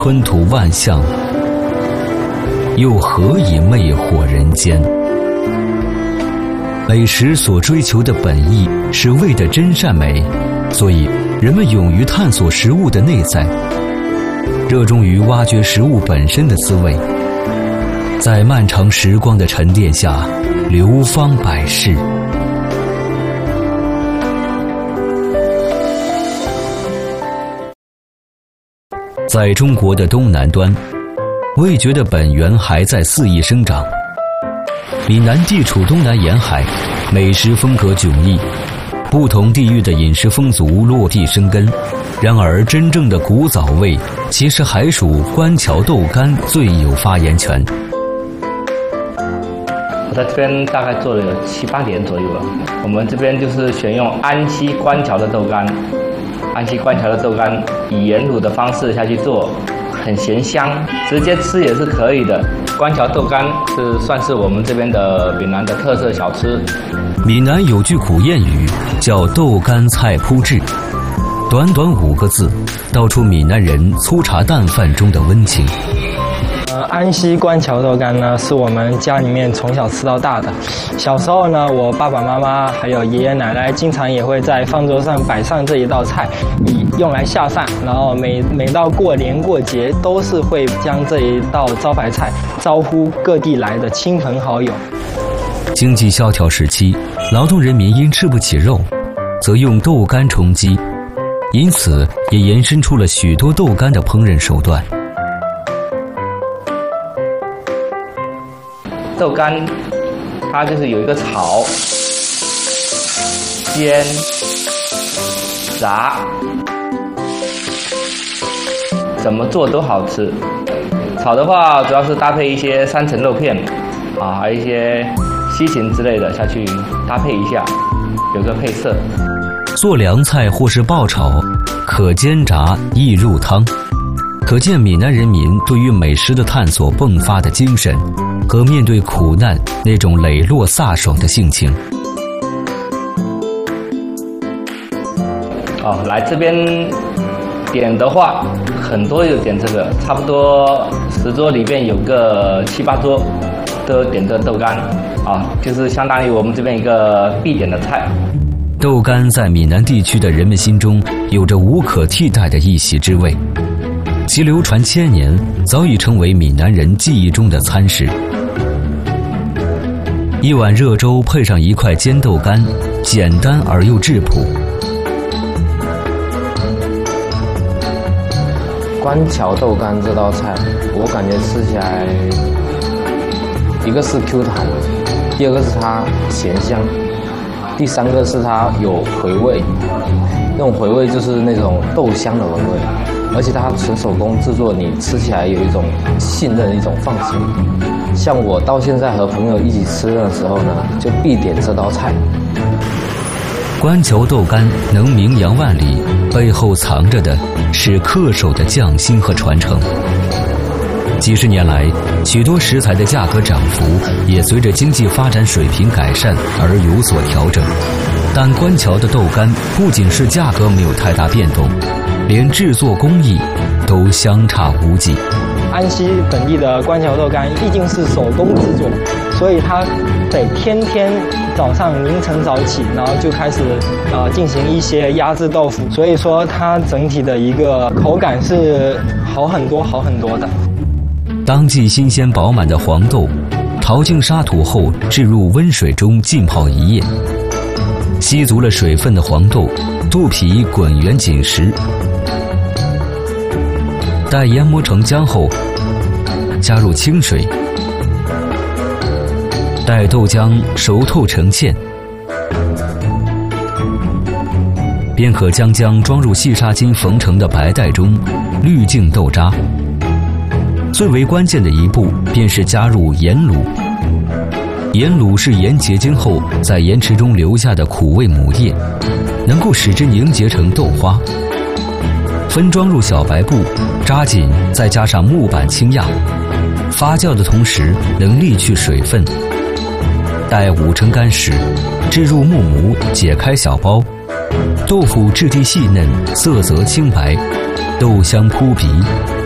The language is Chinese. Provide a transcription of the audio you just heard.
吞吐万象，又何以魅惑人间？美食所追求的本意是为的真善美，所以人们勇于探索食物的内在，热衷于挖掘食物本身的滋味，在漫长时光的沉淀下流芳百世。在中国的东南端，味觉的本源还在肆意生长。闽南地处东南沿海，美食风格迥异，不同地域的饮食风俗落地生根。然而真正的古早味其实还属官桥豆干最有发言权。 我在这边大概做了有7、8年左右了。我们这边就是选用安溪官桥的豆干，安溪官桥的豆干以盐卤的方式下去做，很咸香，直接吃也是可以的。官桥豆干算是我们这边的闽南的特色小吃。 闽南有句古谚语叫豆干菜铺制，短短5个字道出闽南人粗茶淡饭中的温情。 安溪官桥豆干呢，是我们家里面从小吃到大的。小时候呢，我爸爸妈妈还有爷爷奶奶经常也会在饭桌上摆上这一道菜，以用来下饭。然后每到过年过节，都是会将这一道招牌菜招呼各地来的亲朋好友。 经济萧条时期，劳动人民因吃不起肉，则用豆干充饥，因此也延伸出了许多豆干的烹饪手段。 豆干它就是有一个炒、煎、炸，怎么做都好吃。炒的话主要是搭配一些3层肉片还有一些西芹之类的下去搭配一下，有个配色。 做凉菜或是爆炒，可煎炸亦入汤，可见闽南人民对于美食的探索迸发的精神和面对苦难那种磊落飒爽的性情。 来这边点的话，很多有点这个，差不多10桌里边有个7、8桌都点这豆干就是相当于我们这边一个必点的菜。 豆干在闽南地区的人们心中有着无可替代的一席之位，其流传1000年，早已成为闽南人记忆中的餐食。一碗热粥配上一块煎豆干，简单而又质朴。 官桥豆干这道菜，我感觉吃起来，一个是 Q 弹，第二个是它咸香，第三个是它有回味，那种回味就是那种豆香的回味，而且它纯手工制作，你吃起来有一种信任，一种放心。像我到现在和朋友一起吃的时候呢，就必点这道菜。 官桥豆干能名扬万里，背后藏着的是恪守的匠心和传承。几十年来，许多食材的价格涨幅也随着经济发展水平改善而有所调整。但官桥的豆干不仅是价格没有太大变动，连制作工艺都相差无几。 安溪本地的官桥豆干毕竟是手工制作，所以它得天天早上凌晨早起，然后就开始进行一些压制豆腐，所以说它整体的一个口感是好很多的。 当季新鲜饱满的黄豆，淘净沙土后置入温水中浸泡1夜，吸足了水分的黄豆，肚皮滚圆紧实。待研磨成浆后，加入清水，待豆浆熟透成芡，便可将浆装入细纱巾缝成的白袋中，滤净豆渣。最为关键的一步便是加入盐卤。盐卤是盐结晶后在盐池中留下的苦味母液，能够使之凝结成豆花。分装入小白布，扎紧，再加上木板轻压，发酵的同时能沥去水分。待5成干时，置入木模，解开小包。豆腐质地细嫩，色泽清白，豆香扑鼻，